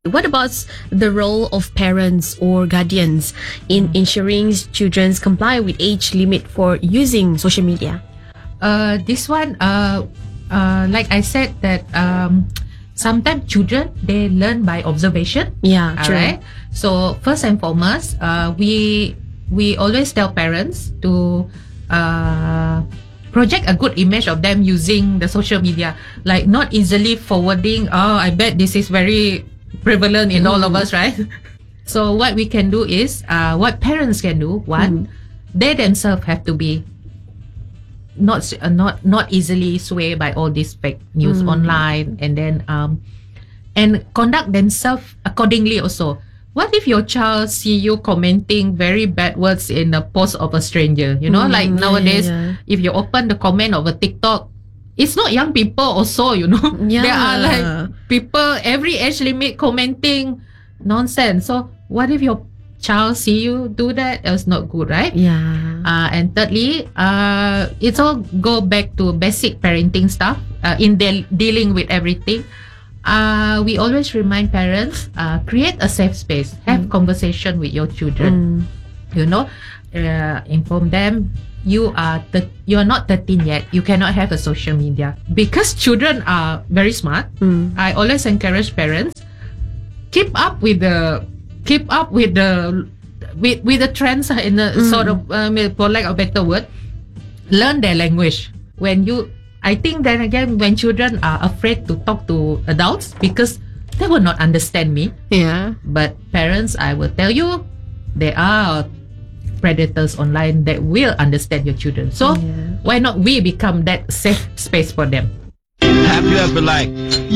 What about the role of parents or guardians in ensuring children comply with age limit for using social media? This one, like I said, that sometimes children they learn by observation. Yeah, All true. right. So first and foremost, we always tell parents to project a good image of them using the social media, like not easily forwarding. Oh, I bet this is very prevalent in all of us, right? So what we can do is, what parents can do. One, they themselves have to be not easily swayed by all this fake news online, and then and conduct themselves accordingly also. What if your child see you commenting very bad words in the post of a stranger? You know, like nowadays, if you open the comment of a TikTok, it's not young people also, you know. There are like people every age limit commenting nonsense. So what if your child see you do that? It's not good, right? Yeah. And thirdly, it's all go back to basic parenting stuff in dealing with everything. We always remind parents, create a safe space, have conversation with your children. You know, inform them you are not 13 yet. You cannot have a social media because children are very smart. I always encourage parents keep up with the trends in a sort of for lack of a better word. Learn their language. I think then again, when children are afraid to talk to adults because they will not understand me. Yeah. But parents, I will tell you, there are predators online that will understand your children. So why not we become that safe space for them? Have you ever